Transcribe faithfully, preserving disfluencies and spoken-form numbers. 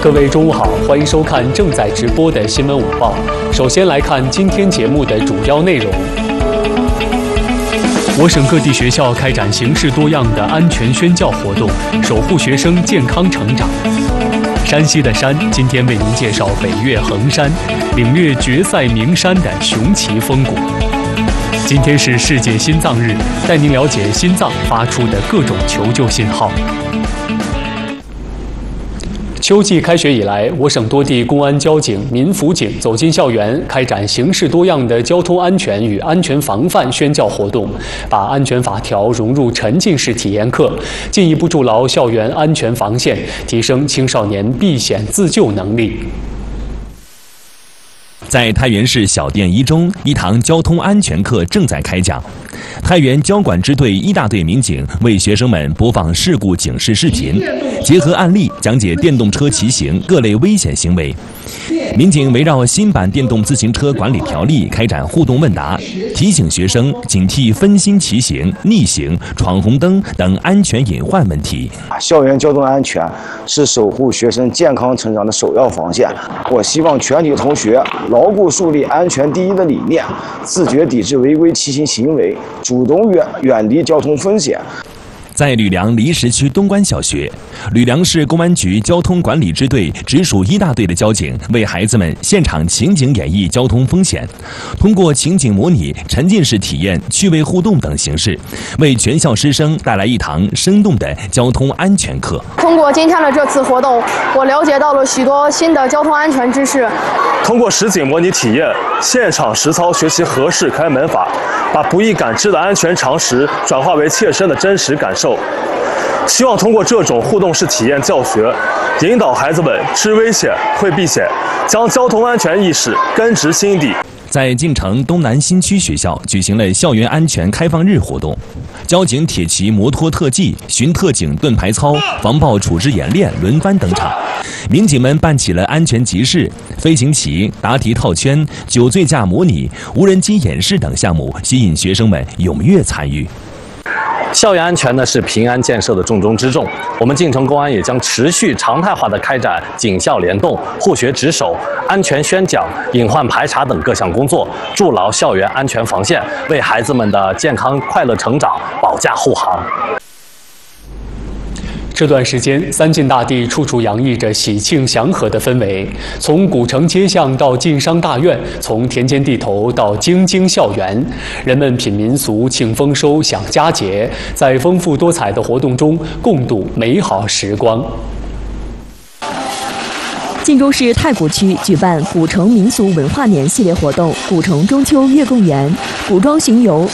各位中午好，欢迎收看正在直播的新闻午报。首先来看今天节目的主要内容。我省各地学校开展形式多样的安全宣教活动，守护学生健康成长。山西的山，今天为您介绍北岳衡山，领略决赛名山的雄奇风骨。今天是世界心脏日，带您了解心脏发出的各种求救信号。秋季开学以来，我省多地公安交警、民辅警走进校园，开展形式多样的交通安全与安全防范宣教活动，把安全法条融入沉浸式体验课，进一步筑牢校园安全防线，提升青少年避险自救能力。 在太原市小店一中，一堂交通安全课正在开讲。太原交管支队一大队民警为学生们播放事故警示视频，结合案例讲解电动车骑行各类危险行为。民警围绕新版电动自行车管理条例开展互动问答，提醒学生警惕分心骑行、逆行、闯红灯等安全隐患问题。 校园交通安全是守护学生健康成长的首要防线。我希望全体同学牢固树立安全第一的理念，自觉抵制违规骑行行为，主动远远离交通风险。 在吕梁离石区东关小学，吕梁市公安局交通管理支队直属一大队的交警为孩子们现场情景演绎交通风险，通过情景模拟、沉浸式体验、趣味互动等形式，为全校师生带来一堂生动的交通安全课。 通过今天的这次活动，我了解到了许多新的交通安全知识。 通过实景模拟体验、现场实操学习合适开门法，把不易感知的安全常识转化为切身的真实感受。希望通过这种互动式体验教学，引导孩子们知危险、会避险，将交通安全意识根植心底。 在晋城东南新区学校举行了校园安全开放日活动，交警铁骑摩托特技、巡特警盾牌操、防暴处置演练轮番登场，民警们办起了安全集市、飞行棋、答题套圈、酒醉驾模拟、无人机演示等项目，吸引学生们踊跃参与。 校园安全呢是平安建设的重中之重，我们晋城公安也将持续常态化的开展警校联动、护学值守、安全宣讲、隐患排查等各项工作，筑牢校园安全防线，为孩子们的健康快乐成长保驾护航。 这段时间，三晋大地处处洋溢着喜庆祥和的氛围。从古城街巷到晋商大院，从田间地头到京津校园，人们品民俗、庆丰收、享佳节，在丰富多彩的活动中共度美好时光。 晋中市太谷区举办古城民俗文化年系列活动“古城中秋月供园”，古装巡游、